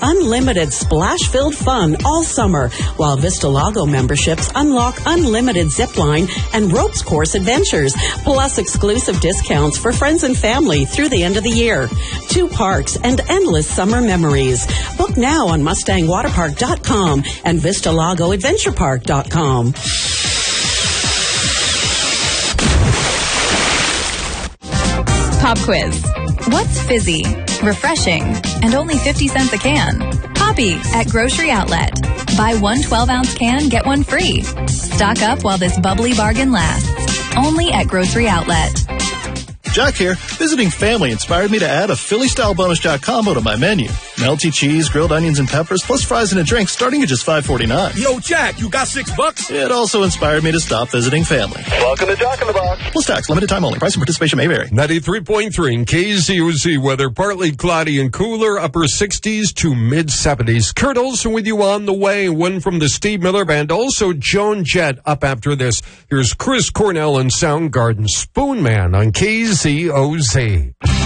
unlimited splash-filled fun all summer, while Vista Lago memberships unlock unlimited zipline and ropes course adventures, plus exclusive discounts for friends and family through the end of the year. 2 parks and endless summer memories. Book now on MustangWaterpark.com and VistaLagoAdventurePark.com. Pop quiz. What's fizzy, refreshing, and only 50 cents a can? Poppy at Grocery Outlet. Buy 1 12-ounce can, get 1 free. Stock up while this bubbly bargain lasts. Only at Grocery Outlet. Jack here. Visiting family inspired me to add a Philly-style bonus Jack combo to my menu. Melty cheese, grilled onions and peppers, plus fries and a drink starting at just $5.49. Yo, Jack, you got $6? It also inspired me to stop visiting family. Welcome to Jack in the Box. Plus tax, limited time only. Price and participation may vary. 93.3 in KZOZ weather, partly cloudy and cooler, upper 60s to mid 70s. Kurt Olson with you on the way. One from the Steve Miller Band. Also Joan Jett up after this. Here's Chris Cornell and Soundgarden, Spoon Man on KZOZ.